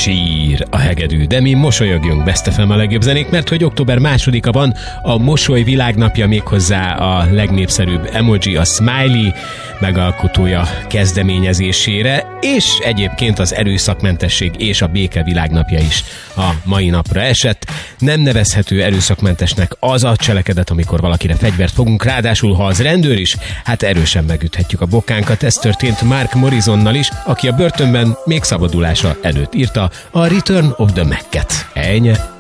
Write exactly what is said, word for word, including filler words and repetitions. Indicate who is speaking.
Speaker 1: sír a hegedű, de mi mosolyogjunk, Best ef em a legjobb zenék, mert hogy október másodika van, a mosoly világnapja, méghozzá a legnépszerűbb emoji, a smiley megalkotója kezdeményezésére, és egyébként az erőszakmentesség és a béke világnapja is a mai napra esett. Nem nevezhető erőszakmentesnek az a cselekedet, amikor valakire fegyvert fogunk, ráadásul ha az rendőr is, hát erősen megüthetjük a bokánkat. Ez történt Mark Morrisonnal is, aki a börtönben még szabadulása előtt írta a Return of the Mac-et. Ennyi.